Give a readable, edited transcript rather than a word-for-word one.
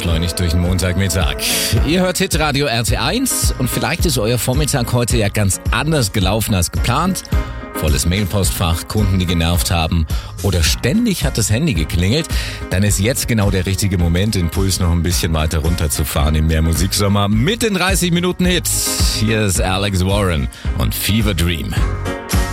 beschleunigt durch den Montagmittag. Ihr hört Hitradio RT1 und vielleicht ist euer Vormittag heute ja ganz anders gelaufen als geplant. Volles Mailpostfach, Kunden, die genervt haben oder ständig hat das Handy geklingelt, dann ist jetzt genau der richtige Moment, den Puls noch ein bisschen weiter runterzufahren im Mehrmusiksommer mit den 30 Minuten Hits. Hier ist Alex Warren und Fever Dream.